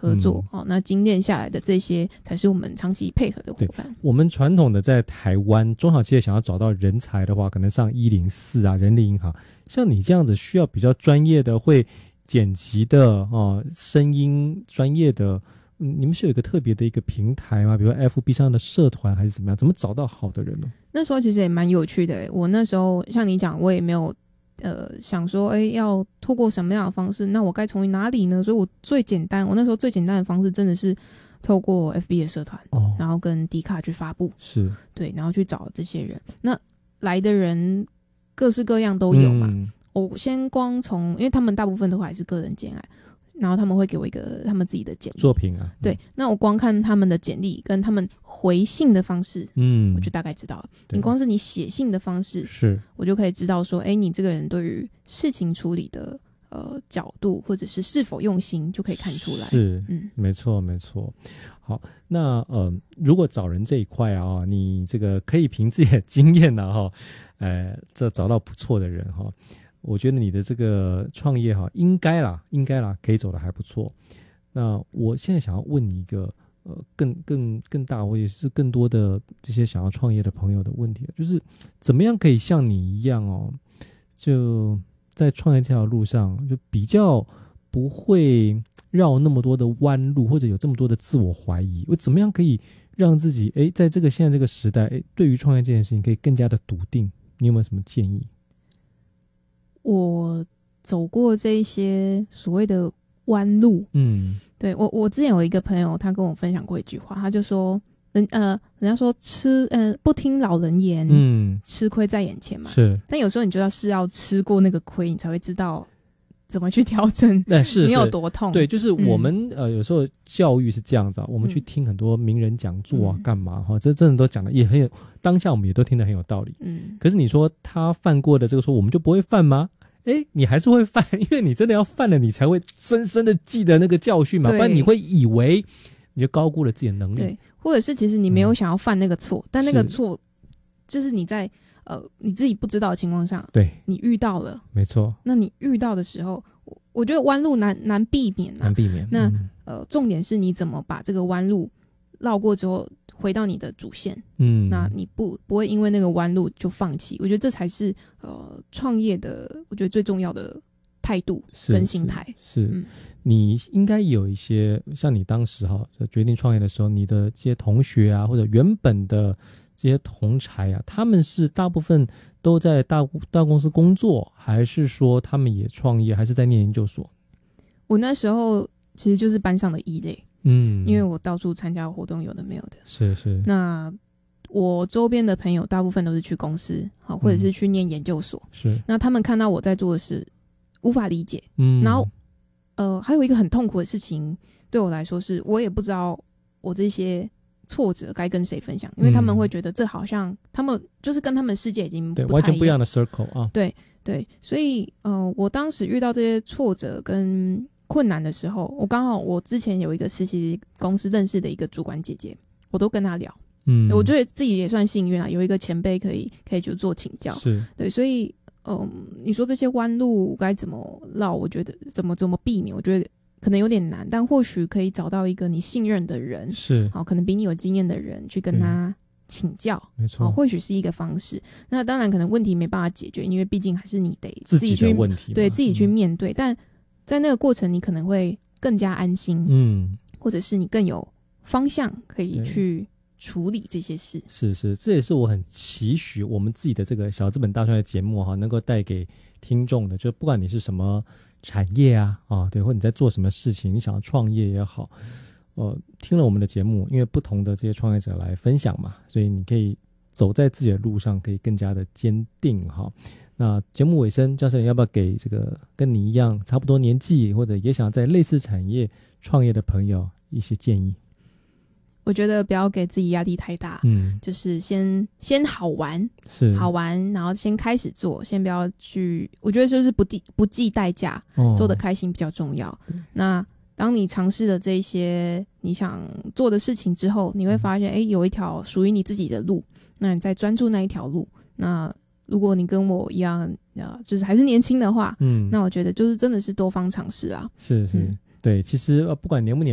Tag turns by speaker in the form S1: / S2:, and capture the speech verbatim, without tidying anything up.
S1: 合作、嗯哦、那精炼下来的这些才是我们长期配合的伙伴。
S2: 我们传统的在台湾中小企业想要找到人才的话，可能上一零四啊人力银行，像你这样子需要比较专业的会剪辑的哦，声音专业的、嗯、你们是有一个特别的一个平台吗？比如 F B 上的社团还是怎么样？怎么找到好的人呢？
S1: 那时候其实也蛮有趣的，我那时候像你讲，我也没有呃，想说，哎，要透过什么样的方式？那我该从哪里呢？所以我最简单，我那时候最简单的方式真的是透过 F B 的社团、哦，然后跟 D 卡去发布，
S2: 是对，
S1: 然后去找这些人。那来的人各式各样都有嘛。嗯、我先光从，因为他们大部分都还是个人简爱，然后他们会给我一个他们自己的简历
S2: 作品啊。
S1: 对，那我光看他们的简历跟他们回信的方式，嗯，我就大概知道了。你光是你写信的方式，是，我就可以知道说，哎，你这个人对于事情处理的呃角度，或者是是否用心，就可以看出来。
S2: 是，嗯，没错，没错。好，那呃，如果找人这一块啊，你这个可以凭自己的经验呢，哈，呃，这找到不错的人哈。我觉得你的这个创业哈，应该啦，应该啦，可以走得还不错。那我现在想要问你一个呃更更更大，或者是更多的这些想要创业的朋友的问题，就是怎么样可以像你一样哦，就在创业这条路上，就比较不会绕那么多的弯路，或者有这么多的自我怀疑。我怎么样可以让自己哎，在这个现在这个时代，哎，对于创业这件事情可以更加的笃定？你有没有什么建议？
S1: 我走过这些所谓的弯路，嗯，对，我我之前有一个朋友，他跟我分享过一句话，他就说，人呃，人家说吃呃不听老人言，嗯，吃亏在眼前嘛，是，但有时候你就要是要吃过那个亏，你才会知道怎么去调整，
S2: 那是你
S1: 有多痛。
S2: 对，就是我们、嗯、呃有时候教育是这样子啊，我们去听很多名人讲座啊，干、嗯、嘛哈，这真的都讲的也很有，当下我们也都听得很有道理，嗯，可是你说他犯过的这个错，我们就不会犯吗？哎，你还是会犯，因为你真的要犯了，你才会深深的记得那个教训嘛，不然你会以为你就高估了自己的能力。
S1: 对，或者是其实你没有想要犯那个错、嗯，但那个错就是你在呃你自己不知道的情况下，对，你遇到了，
S2: 没错。
S1: 那你遇到的时候，我我觉得弯路难难避免啊，
S2: 难避免。
S1: 那、嗯、呃，重点是你怎么把这个弯路绕过之后回到你的主线，嗯，那你不不会因为那个弯路就放弃。我觉得这才是呃创业的，我觉得最重要的态度跟心态。
S2: 是，是嗯、你应该有一些像你当时哈决定创业的时候，你的这些同学啊，或者原本的这些同才啊，他们是大部分都在大大公司工作，还是说他们也创业，还是在念研究所？
S1: 我那时候其实就是班上的异类。嗯，因为我到处参加活动，有的没有的，是是。那我周边的朋友大部分都是去公司，好，或者是去念研究所，嗯、是。那他们看到我在做的事，无法理解，嗯。然后，呃，还有一个很痛苦的事情，对我来说是，我也不知道我这些挫折该跟谁分享，因为他们会觉得这好像他们就是跟他们世界已经不太一样，
S2: 对，完全不一样的 circle 啊。
S1: 对对，所以呃，我当时遇到这些挫折跟困难的时候，我刚好我之前有一个实习公司认识的一个主管姐姐，我都跟她聊，嗯，我觉得自己也算幸运啦，有一个前辈可以可以去做请教，是对，所以嗯，你说这些弯路该怎么绕，我觉得怎么怎么避免，我觉得可能有点难，但或许可以找到一个你信任的人，是好，可能比你有经验的人去跟他请教，没错，或许是一个方式。那当然可能问题没办法解决，因为毕竟还是你得自己去
S2: 自己的问题，
S1: 对自己去面对，嗯，但在那个过程你可能会更加安心，嗯，或者是你更有方向可以去处理这些事。
S2: 是是，这也是我很期许我们自己的这个小资本大创业节目哈，能够带给听众的，就不管你是什么产业啊啊，对，或者你在做什么事情，你想要创业也好，呃，听了我们的节目，因为不同的这些创业者来分享嘛，所以你可以走在自己的路上，可以更加的坚定哈。那节目尾声，教授你要不要给这个跟你一样差不多年纪或者也想在类似产业创业的朋友一些建议？
S1: 我觉得不要给自己压力太大，嗯，就是先先好玩，是好玩，然后先开始做，先不要去，我觉得就是不计不计代价，哦，做得开心比较重要。那当你尝试了这些你想做的事情之后，你会发现，哎，有一条属于你自己的路，那你再专注那一条路。那如果你跟我一样，呃，就是还是年轻的话，嗯，那我觉得就是真的是多方尝试啊。
S2: 是是，嗯，对，其实不管年不年